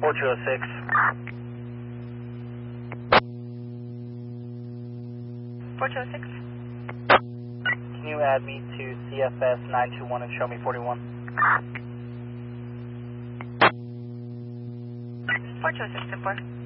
4206. 4206. Can you add me to CFS 921 and show me 41? 4206, 10-4.